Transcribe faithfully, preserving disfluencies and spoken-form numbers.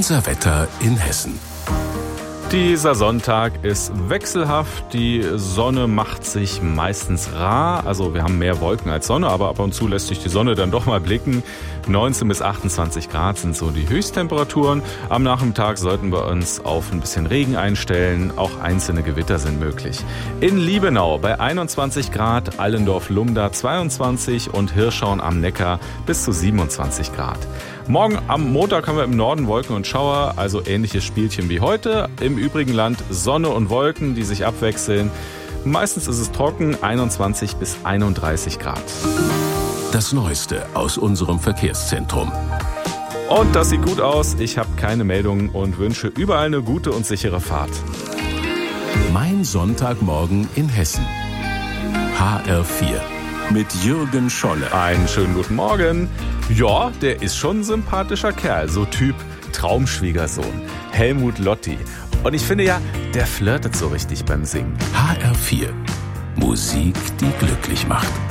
Unser Wetter in Hessen. Dieser Sonntag ist wechselhaft, die Sonne macht sich meistens rar, also wir haben mehr Wolken als Sonne, aber ab und zu lässt sich die Sonne dann doch mal blicken. neunzehn bis achtundzwanzig Grad sind so die Höchsttemperaturen. Am Nachmittag sollten wir uns auf ein bisschen Regen einstellen, auch einzelne Gewitter sind möglich. In Liebenau bei einundzwanzig Grad, Allendorf-Lumda zweiundzwanzig und Hirschhorn am Neckar bis zu siebenundzwanzig Grad. Morgen am Montag haben wir im Norden Wolken und Schauer, also ähnliches Spielchen wie heute. Im übrigen Land Sonne und Wolken, die sich abwechseln. Meistens ist es trocken, einundzwanzig bis einunddreißig Grad. Das Neueste aus unserem Verkehrszentrum. Und das sieht gut aus. Ich habe keine Meldungen und wünsche überall eine gute und sichere Fahrt. Mein Sonntagmorgen in Hessen. H R vier. Mit Jürgen Scholle. Einen schönen guten Morgen. Ja, der ist schon ein sympathischer Kerl, so Typ Traumschwiegersohn, Helmut Lotti. Und ich finde ja, der flirtet so richtig beim Singen. H R vier. Musik, die glücklich macht.